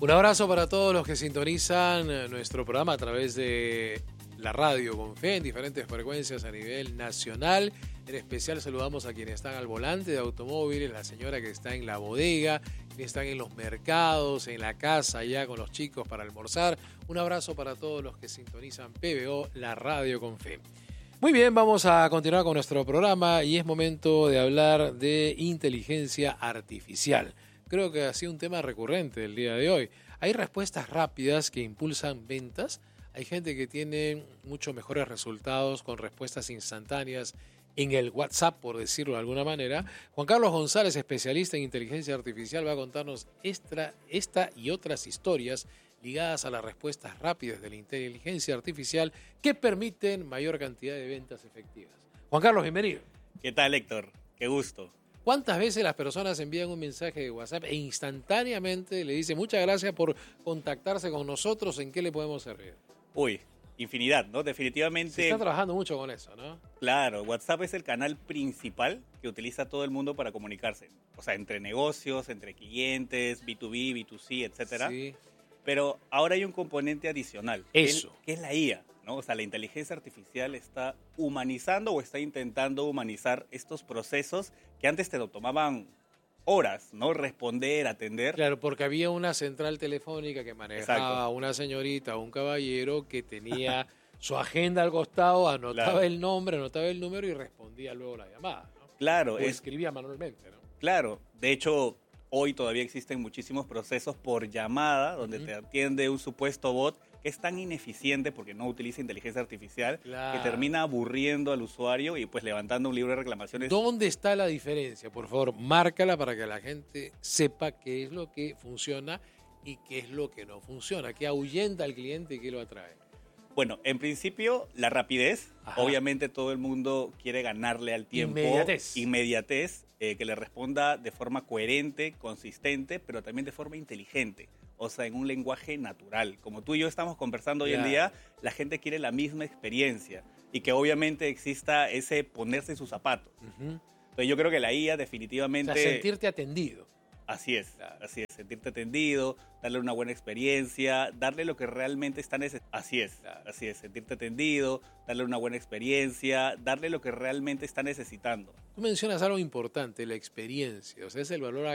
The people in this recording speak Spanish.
Un abrazo para todos los que sintonizan nuestro programa a través de la radio con fe en diferentes frecuencias a nivel nacional. En especial saludamos a quienes están al volante de automóviles, la señora que está en la bodega, quienes están en los mercados, en la casa ya con los chicos para almorzar. Un abrazo para todos los que sintonizan PBO, la radio con fe. Muy bien, vamos a continuar con nuestro programa y es momento de hablar de inteligencia artificial. Creo que ha sido un tema recurrente el día de hoy. Hay respuestas rápidas que impulsan ventas. Hay gente que tiene mucho mejores resultados con respuestas instantáneas en el WhatsApp, por decirlo de alguna manera. Juan Carlos González, especialista en inteligencia artificial, va a contarnos esta y otras historias ligadas a las respuestas rápidas de la inteligencia artificial que permiten mayor cantidad de ventas efectivas. Juan Carlos, bienvenido. ¿Qué tal, Héctor? Qué gusto. ¿Cuántas veces las personas envían un mensaje de WhatsApp e instantáneamente le dicen muchas gracias por contactarse con nosotros, ¿en qué le podemos servir? Uy, infinidad, ¿no? Definitivamente. Se está trabajando mucho con eso, ¿no? Claro, WhatsApp es el canal principal que utiliza todo el mundo para comunicarse. O sea, entre negocios, entre clientes, B2B, B2C, etcétera. Sí. Pero ahora hay un componente adicional. Eso. Que es la IA, ¿no? O sea, la inteligencia artificial está humanizando o está intentando humanizar estos procesos que antes te lo tomaban horas, ¿no? Responder, atender. Claro, porque había una central telefónica que manejaba Exacto. una señorita o un caballero que tenía su agenda al costado, anotaba Claro. el nombre, anotaba el número y respondía luego la llamada, ¿no? Claro, O escribía manualmente, ¿no? Claro, de hecho, hoy todavía existen muchísimos procesos por llamada donde te atiende un supuesto bot que es tan ineficiente porque no utiliza inteligencia artificial Claro. que termina aburriendo al usuario y pues levantando un libro de reclamaciones. ¿Dónde está la diferencia? Por favor, márcala para que la gente sepa qué es lo que funciona y qué es lo que no funciona, qué ahuyenta al cliente y qué lo atrae. Bueno, en principio, la rapidez. Ajá. Obviamente todo el mundo quiere ganarle al tiempo. Inmediatez, que le responda de forma coherente, consistente, pero también de forma inteligente. O sea, en un lenguaje natural. Como tú y yo estamos conversando hoy en día, la gente quiere la misma experiencia. Y que obviamente exista ese ponerse en sus zapatos. Entonces yo creo que la IA definitivamente... O sea, sentirte atendido. Así es, sentirte atendido, darle una buena experiencia, darle lo que realmente está necesitando. Así es, sentirte atendido, darle una buena experiencia, darle lo que realmente está necesitando. Tú mencionas algo importante, la experiencia, o sea, es el valor